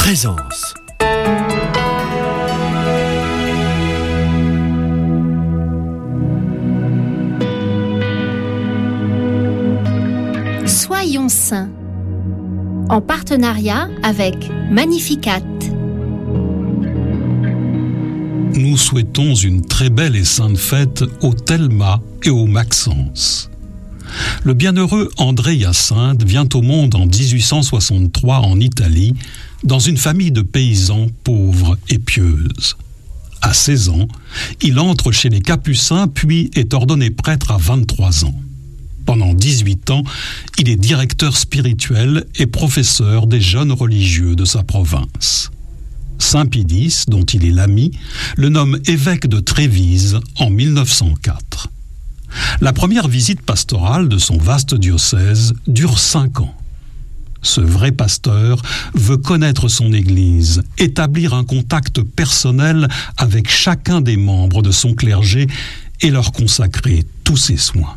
Présence. Soyons saints, en partenariat avec Magnificat. Nous souhaitons une très belle et sainte fête au Thelma et au Maxence. Le bienheureux André Hyacinthe vient au monde en 1863 en Italie, dans une famille de paysans pauvres et pieuses. À 16 ans, il entre chez les Capucins puis est ordonné prêtre à 23 ans. Pendant 18 ans, il est directeur spirituel et professeur des jeunes religieux de sa province. Saint Pidis, dont il est l'ami, le nomme évêque de Trévise en 1904. La première visite pastorale de son vaste diocèse dure 5 ans. Ce vrai pasteur veut connaître son Église, établir un contact personnel avec chacun des membres de son clergé et leur consacrer tous ses soins.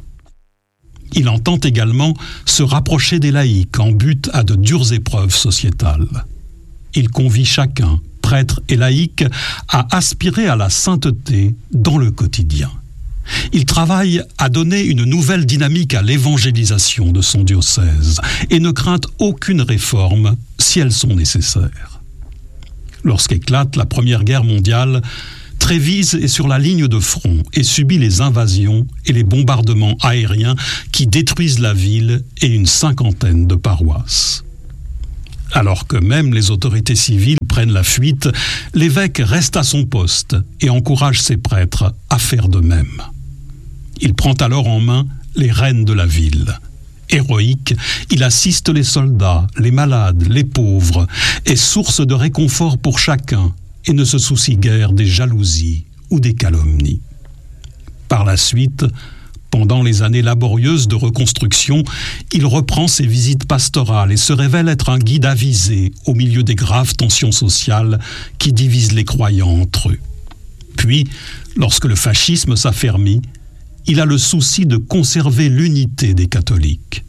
Il entend également se rapprocher des laïcs en but à de dures épreuves sociétales. Il convie chacun, prêtre et laïc, à aspirer à la sainteté dans le quotidien. Il travaille à donner une nouvelle dynamique à l'évangélisation de son diocèse et ne craint aucune réforme si elles sont nécessaires. Lorsqu'éclate la Première Guerre mondiale, Trévise est sur la ligne de front et subit les invasions et les bombardements aériens qui détruisent la ville et une 50aine de paroisses. Alors que même les autorités civiles prennent la fuite, l'évêque reste à son poste et encourage ses prêtres à faire de même. Il prend alors en main les rênes de la ville. Héroïque, il assiste les soldats, les malades, les pauvres, est source de réconfort pour chacun et ne se soucie guère des jalousies ou des calomnies. Par la suite, pendant les années laborieuses de reconstruction, il reprend ses visites pastorales et se révèle être un guide avisé au milieu des graves tensions sociales qui divisent les croyants entre eux. Puis, lorsque le fascisme s'affermit, il a le souci de conserver l'unité des catholiques.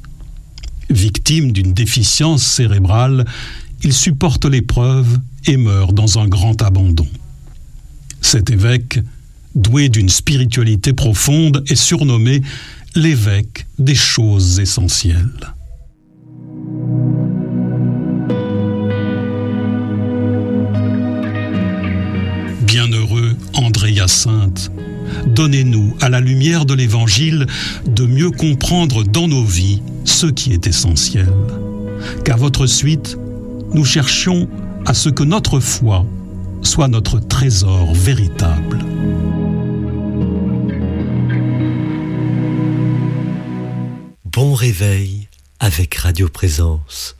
Victime d'une déficience cérébrale, il supporte l'épreuve et meurt dans un grand abandon. Cet évêque, doué d'une spiritualité profonde, est surnommé l'évêque des choses essentielles. Bienheureux André Hyacinthe, donnez-nous, à la lumière de l'Évangile, de mieux comprendre dans nos vies ce qui est essentiel. Qu'à votre suite, nous cherchions à ce que notre foi soit notre trésor véritable. Bon réveil avec Radio Présence.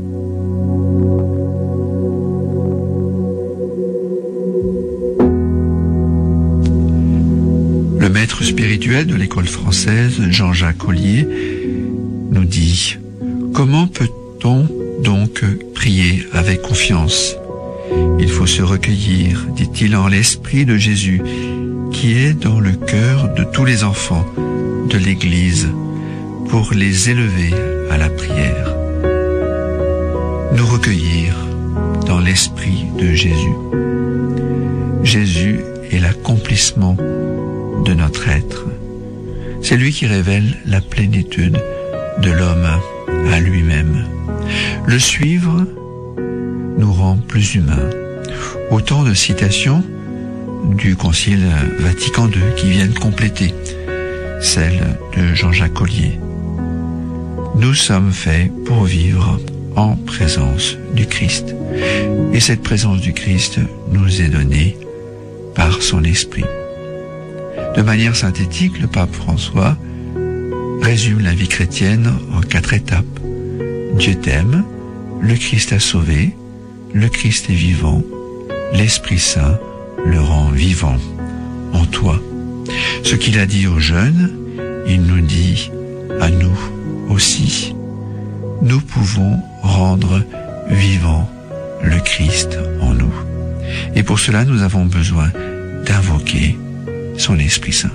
Le maître spirituel de l'école française, Jean-Jacques Ollier, nous dit « Comment peut-on donc prier avec confiance ? Il faut se recueillir, dit-il, en l'esprit de Jésus, qui est dans le cœur de tous les enfants de l'Église, pour les élever à la prière. Nous recueillir dans l'esprit de Jésus. Jésus est l'accomplissement de notre être. C'est lui qui révèle la plénitude de l'homme à lui-même. Le suivre nous rend plus humains. Autant de citations du Concile Vatican II qui viennent compléter celle de Jean-Jacques Ollier. Nous sommes faits pour vivre en présence du Christ. Et cette présence du Christ nous est donnée par son esprit. De manière synthétique, le pape François résume la vie chrétienne en 4 étapes. Dieu t'aime, le Christ a sauvé, le Christ est vivant, l'Esprit Saint le rend vivant en toi. Ce qu'il a dit aux jeunes, il nous dit à nous aussi. Nous pouvons rendre vivant le Christ en nous. Et pour cela, nous avons besoin d'invoquer son Esprit Saint.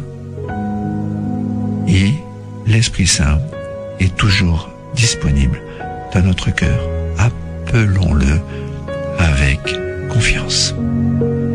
Et l'Esprit Saint est toujours disponible dans notre cœur. Appelons-le avec confiance.